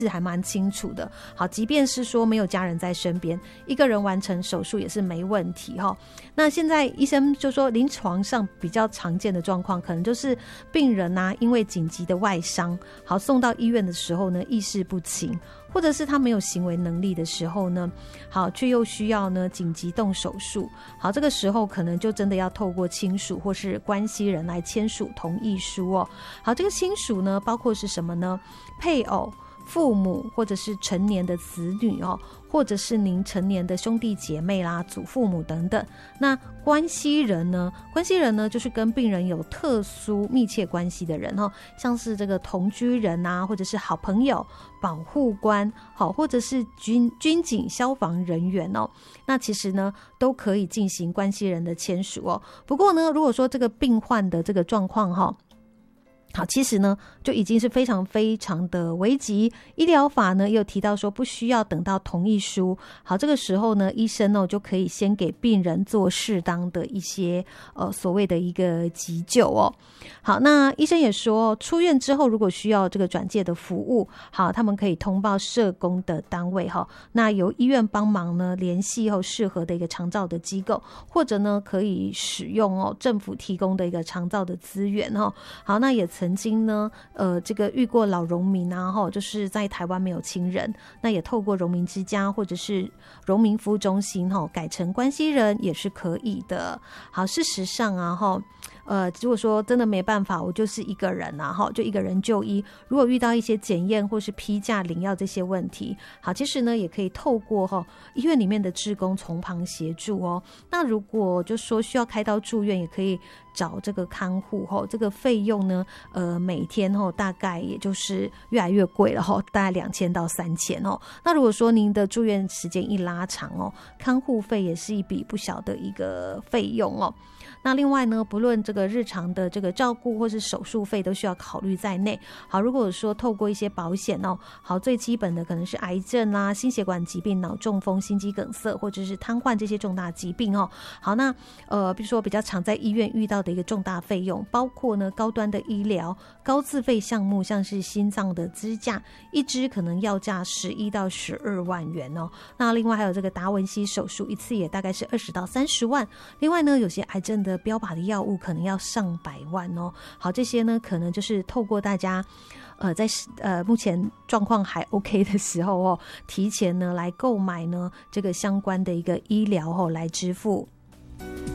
是还蛮清楚的。好，即便是说没有家人在身边，一个人完成手术也是没问题哈。那现在医生就说，临床上比较常见的状况，可能就是病人啊，因为紧急的外伤，好送到医院的时候呢，意识不清，或者是他没有行为能力的时候呢，好，却又需要呢紧急动手术，好，这个时候可能就真的要透过亲属或是关系人来签署同意书哦。好，这个亲属呢，包括是什么呢？配偶、父母或者是成年的子女哦，或者是您成年的兄弟姐妹啦、祖父母等等。那关系人呢？关系人呢，就是跟病人有特殊密切关系的人哦，像是这个同居人啊，或者是好朋友、保护官，好，或者是军警、消防人员哦。那其实呢，都可以进行关系人的签署哦。不过呢，如果说这个病患的这个状况哈，好，其实呢就已经是非常非常的危急。医疗法呢也有提到说，不需要等到同意书。好，这个时候呢，医生就可以先给病人做适当的一些所谓的一个急救哦。好，那医生也说，出院之后如果需要这个转介的服务，好，他们可以通报社工的单位哈，那由医院帮忙呢联系后适合的一个长照的机构，或者呢可以使用政府提供的一个长照的资源哦。好，那也曾经呢这个遇过老荣民啊就是在台湾没有亲人，那也透过荣民之家或者是荣民服务中心改成关系人也是可以的。好，事实上啊如果说真的没办法，我就是一个人啊就一个人就医，如果遇到一些检验或是批假领药这些问题，好，其实呢也可以透过医院里面的志工从旁协助哦。那如果就说需要开刀住院，也可以找这个看护这个费用呢每天大概也就是越来越贵了大概2000到3000那如果说您的住院时间一拉长看护费也是一笔不小的一个费用那另外呢，不论这个日常的这个照顾或是手术费都需要考虑在内。好，如果说透过一些保险好，最基本的可能是癌症啦、心血管疾病、脑中风、心肌梗塞或者是瘫痪这些重大疾病好，那比如说比较常在医院遇到的一个重大费用，包括呢高端的医疗、高自费项目，像是心脏的支架，一支可能要价11到12万元那另外还有这个达文西手术，一次也大概是20到30万。另外呢，有些癌症的标靶的药物可能要上百万好，这些呢可能就是透过大家在目前状况还 OK 的时候提前呢来购买呢这个相关的一个医疗来支付。